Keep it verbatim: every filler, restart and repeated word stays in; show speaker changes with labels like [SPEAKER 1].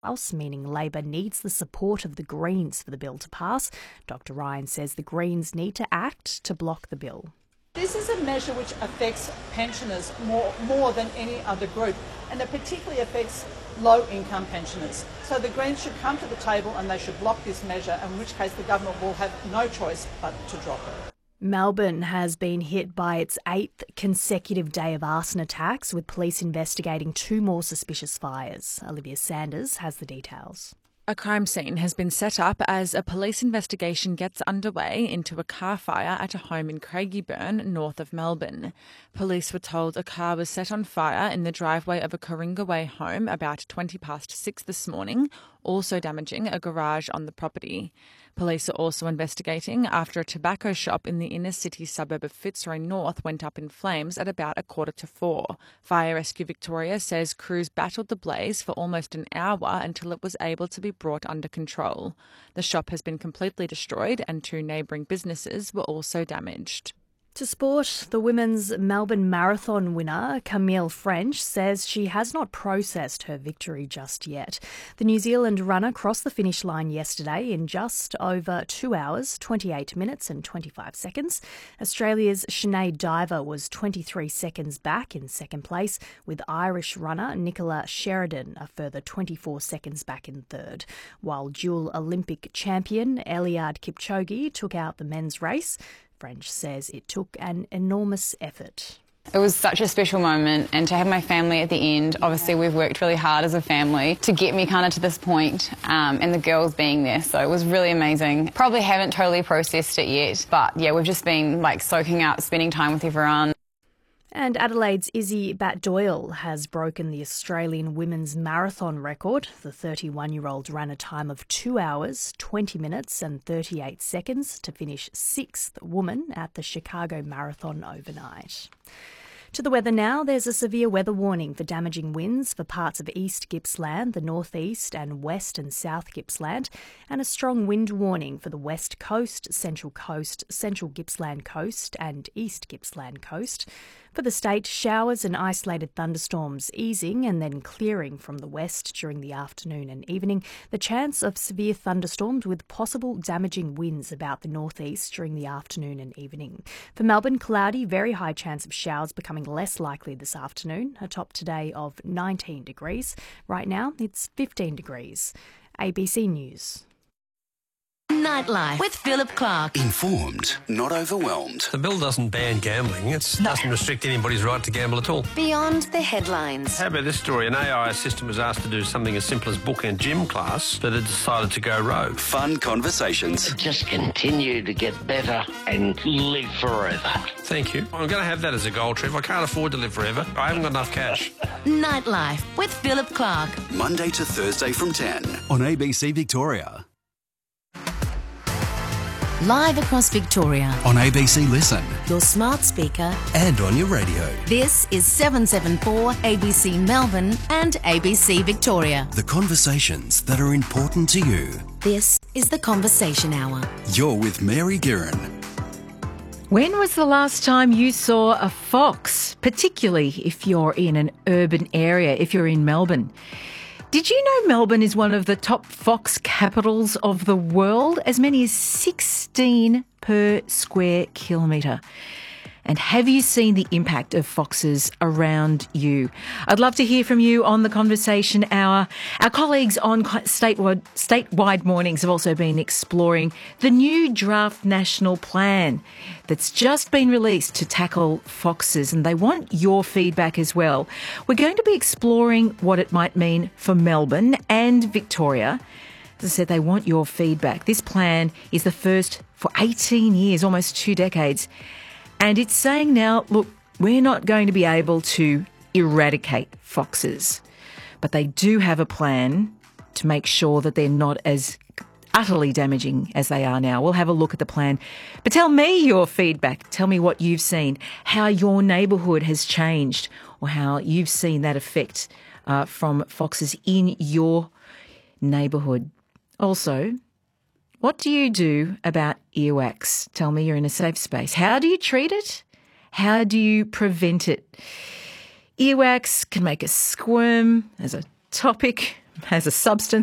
[SPEAKER 1] House, meaning Labor needs the support of the Greens for the bill to pass. Doctor Ryan says the Greens need to act to block the bill.
[SPEAKER 2] This is a measure which affects pensioners more, more than any other group, and it particularly affects low-income pensioners. So the Greens should come to the table and they should block this measure, in which case the government will have no choice but to drop it.
[SPEAKER 1] Melbourne has been hit by its eighth consecutive day of arson attacks, with police investigating two more suspicious fires. Olivia Sanders has the details.
[SPEAKER 3] A crime scene has been set up as a police investigation gets underway into a car fire at a home in Craigieburn, north of Melbourne. Police were told a car was set on fire in the driveway of a Coringa Way home about twenty past six this morning, also damaging a garage on the property. Police are also investigating after a tobacco shop in the inner city suburb of Fitzroy North went up in flames at about a quarter to four. Fire Rescue Victoria says crews battled the blaze for almost an hour until it was able to be brought under control. The shop has been completely destroyed and two neighbouring businesses were also damaged.
[SPEAKER 1] To sport, the women's Melbourne Marathon winner, Camille French, says she has not processed her victory just yet. The New Zealand runner crossed the finish line yesterday in just over two hours, twenty-eight minutes and twenty-five seconds. Australia's Sinead Diver was twenty-three seconds back in second place, with Irish runner Nicola Sheridan a further twenty-four seconds back in third, while dual Olympic champion Eliud Kipchoge took out the men's race. French says it took an enormous effort.
[SPEAKER 4] It was such a special moment, and to have my family at the end. Obviously we've worked really hard as a family to get me kind of to this point, um, and the girls being there, so it was really amazing. Probably haven't totally processed it yet, but yeah, we've just been like soaking up, spending time with everyone.
[SPEAKER 1] And Adelaide's Izzy Bat-Doyle has broken the Australian women's marathon record. The thirty-one-year-old ran a time of two hours, twenty minutes and thirty-eight seconds to finish sixth woman at the Chicago Marathon overnight. To the weather now, there's a severe weather warning for damaging winds for parts of East Gippsland, the northeast and west and south Gippsland, and a strong wind warning for the west coast, central coast, central Gippsland coast and east Gippsland coast. For the state, showers and isolated thunderstorms easing and then clearing from the west during the afternoon and evening. The chance of severe thunderstorms with possible damaging winds about the northeast during the afternoon and evening. For Melbourne, cloudy, very high chance of showers becoming less likely this afternoon. A top today of nineteen degrees. Right now, it's fifteen degrees. A B C News.
[SPEAKER 5] Nightlife with Philip Clark.
[SPEAKER 6] Informed, not overwhelmed.
[SPEAKER 7] The bill doesn't ban gambling. It no. doesn't restrict anybody's right to gamble at all.
[SPEAKER 5] Beyond the headlines.
[SPEAKER 7] How about this story? An A I assistant was asked to do something as simple as book a gym class, but it decided to go rogue.
[SPEAKER 6] Fun conversations.
[SPEAKER 8] Just continue to get better and live forever.
[SPEAKER 7] Thank you. I'm going to have that as a goal, Trev. I can't afford to live forever. I haven't got enough cash.
[SPEAKER 5] Nightlife with Philip Clark.
[SPEAKER 6] Monday to Thursday from ten on A B C Victoria.
[SPEAKER 5] Live across Victoria.
[SPEAKER 6] On A B C Listen.
[SPEAKER 5] Your smart speaker.
[SPEAKER 6] And on your radio.
[SPEAKER 5] This is seven seven four A B C Melbourne and A B C Victoria.
[SPEAKER 6] The conversations that are important to you.
[SPEAKER 5] This is The Conversation Hour.
[SPEAKER 6] You're with Mary Guerin.
[SPEAKER 9] When was the last time you saw a fox, particularly if you're in an urban area, if you're in Melbourne? Did you know Melbourne is one of the top fox capitals of the world? As many as sixteen per square kilometre. And have you seen the impact of foxes around you? I'd love to hear from you on the Conversation Hour. Our colleagues on statewide, statewide mornings have also been exploring the new draft national plan that's just been released to tackle foxes, and they want your feedback as well. We're going to be exploring what it might mean for Melbourne and Victoria. As I said, they want your feedback. This plan is the first for eighteen years, almost two decades. And it's saying now, look, we're not going to be able to eradicate foxes, but they do have a plan to make sure that they're not as utterly damaging as they are now. We'll have a look at the plan. But tell me your feedback. Tell me what you've seen, how your neighbourhood has changed, or how you've seen that effect uh, from foxes in your neighbourhood. Also, what do you do about earwax? Tell me you're in a safe space. How do you treat it? How do you prevent it? Earwax can make us squirm as a topic has a substance